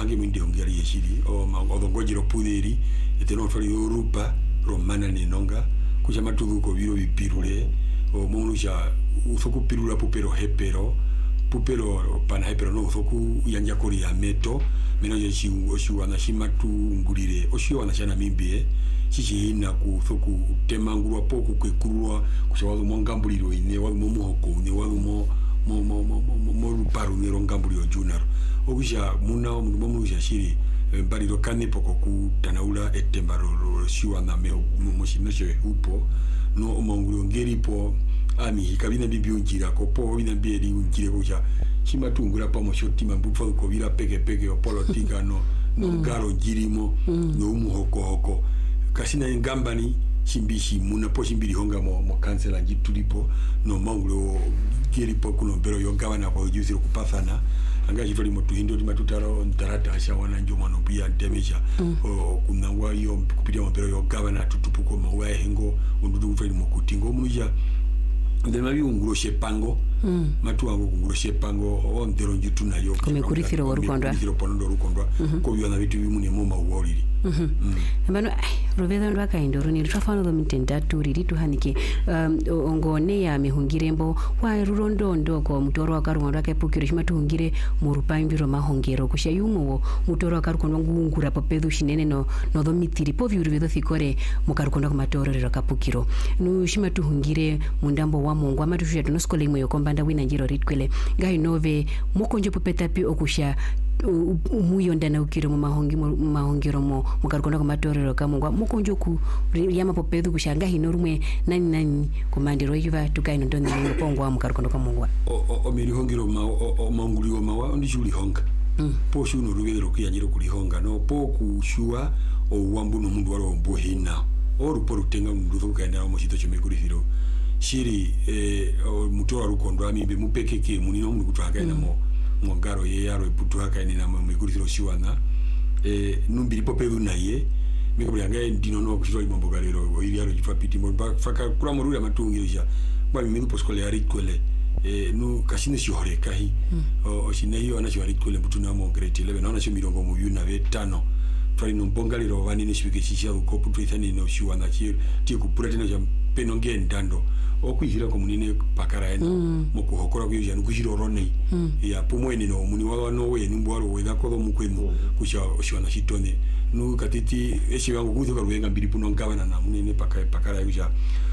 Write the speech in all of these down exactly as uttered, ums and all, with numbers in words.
hangi mwindi hongari yeshiri o odongojiro puderi eteno fali Europa romana ninonga kuja matudu ko biro bipirule o monuja usoku pirula pupero hepero pupero pana hepero no usoku yanja kori ya meto mino yeshi oshu anashimatu ngulire oshu anashana mimbie chichi ina ku soku temangurwa poku kwekurwa kushawazo mongambuliro ine wa momu hoko ne wa mo mo mo mo mo ruparu ne rongambuliro junaro okusha muna omundu momuja shiri bariro kane poko ku tanaula etembaro shiwa na me moshino she upo no omonguliro ngeripo ami hikabina bibi unjira ko po bina bieri unjire kuja shimatungura pa mo shoti mambufa ko bira peke peke o politika no no mm. garo jirimo mm. no umuhoko hoko kasina ngambani chimbishi muna po chimbiri honga mo mo kansela jitulipo no manguliro ngeripo kuno bero yo gavana ko juziro kupafana anga jitoli mo tuhindo di matutaro ntarata asha wana njoma no pia demeja mm. o kunangwa yo kupitia mo bero yo gavana tutupuko mo wa hengo undudu mfeli mo kutingo muja ndema biunguro shepango mm. matu wangu kunguro shepango on dero njitu na yo kumekurithiro warukondwa kurithiro ponondo warukondwa mm-hmm. ko biona bitu bimune moma uworiri mhm mm. Mbano Robeda ndo akaindoro ni twafano do mitendatu riri tuhanike um, ongone ya mihungirembo wa rurondo ndoko mutoro akarundo akepukiro shimatuhungire mu rupaimbiro mahongero kusha yumo mutoro akarundo ngungura popedhu shinene no no do mitiri po vyuri vedo fikore mukarundo kumatoro rero kapukiro nu shimatuhungire mundambo wa Mungu amatushuya tunoskole imwe yokombanda wina njiro ritkwele ngai nove mukonjo popetapi okusha umuyonda na ukiro mu mahongi mu mahongero mo mukarukonda ko matorero ka Mungu mukonjo ku yama popedhu kushanga hino rumwe nani nani komandiro yiva tukaino ndone ngo pongo wa mukarukonda ko Mungu o o miri hongiro ma o manguli o mawa ndi juli honga mm. po shuno rubero kuyanyiro kuli honga no po kushua o wambu no mundu waro mbohina o ruporo tenga mundu tukaenda mo shito chomegurithiro shiri eh mutora rukondo amimbe mupekeke munino mundu kutwakaina mo mongaro ye yaro iputuaka ni na migurithiro shiwana eh numbiri popelu naye mikabulanga ndino no kushiro imombo galero iri yaro jifapiti mo faka kula moruri amatungirisha ba mimi poskole ari kwele eh nu kasine shihore kahi o shine hiyo ana shihore kwele mutuna mo grade eleven naona sho mirongo mu yuna betano twali no bongaliro vani ne shibike shisha ko putu ithani no shiwana chi ti kupura tena jam penonge ndando okwijira ko munine pakara eno mm. mukuhokora kuyija nukushiro ronei mm. ya pomwene no muni wa no we nimbwaro wega ko mukwenu mm. kusha oshwana shitone nu katiti eshi wangu kuzo ka ruwenga mbiri puno ngabana na munine pakara pakara yuja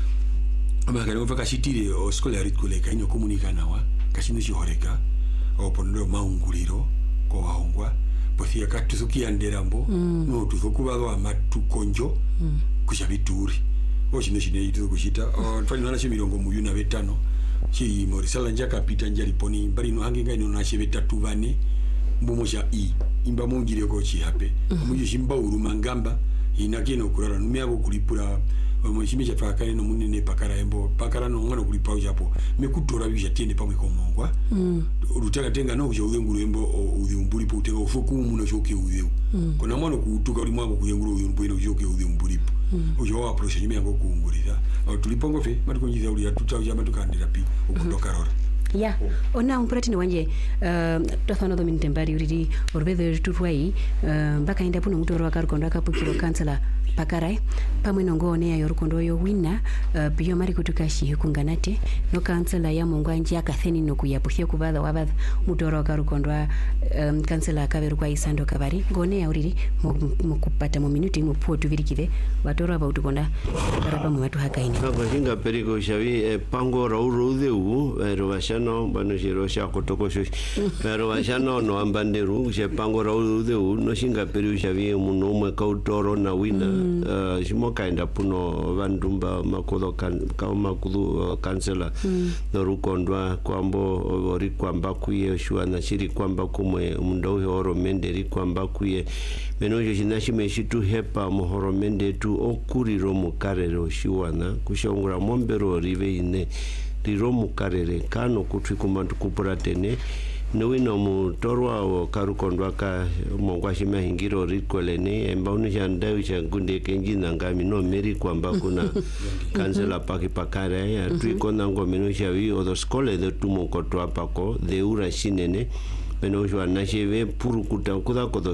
abagara mfaka shitire o skola rit koleka inyo komunika nawa kashine shihoreka o pondo maunguliro ko wahongwa pothia katuzuki anderambo mm. no tuzokuba amatukonjo mm. kushabituri oshine shine yituzo kushita o twali nana shi mirongo mu yuna betano chi morisala njaka pita njali poni bari no hange ngai no na shi betatu bane mbumosha i imba mungire ko chi hape muji shimba uruma ngamba inakino kurara numya ko kulipura omushimisha fakane no munene pakara embo pakara no ngana kulipa ujapo mekutora bisha tiende pamwe ko mongwa mm. urutaka tenga no kuja uyenguru embo udhiumburi po utega ufoku muno shoke udhiu mm. kona mwana kutuka uli mwangu kuyenguru udhiumburi no shoke udhiumburi mm. ujo wa approach nyime yango kuunguriza tulipongo fe matukonjiza uli atutaja matukandira pi ukutoka rora ya ona umpratini wanje uh, tofano do mintembari uridi orbedo tutwai uh, baka inda puno mutoro wakarukondo akapukiro kansela pakarai pamwe nongone ya yorukondo yo wina uh, biyo mari kutukashi kunganate no kansela ya mongwanje akatheni no kuyapuhia kubadha wabadha mutoro wakarukondo um, kansela akaveru kwa isando kabari ngone ya uridi mukupata mu minuti mu puo tuvirikide watoro aba utukonda baraba mu matu hakaini hapa hinga periko shavi eh, pango rauru udeu eh, no bano jiro sha kotokosho pero washano no ambanderu je pango raudeu no singa peru shavi muno mwe kautoro na wina mm. uh, shimoka enda puno vandumba makodo kan ka makulu uh, kansela mm. no rukondwa kwambo ori kwamba kuye shwa na shiri kwamba kumwe mundau horo menderi kwamba kuye beno je shinashime shitu hepa mohoro mende tu okuriro mukarero shiwana kushongura mombero rive ine riro mukarere kano kutwi kumandu kupuratene nowino mutorwa o karukondwa ka mongwa shima hingiro rikolene embauni jandau changunde kenjina ngami no meri kwamba kuna kansela paki pakare ya tuikona ngomeno shawi odo skole de tumo kotwa pako de ura shinene beno jwa na cheve puru kuta kuda kodo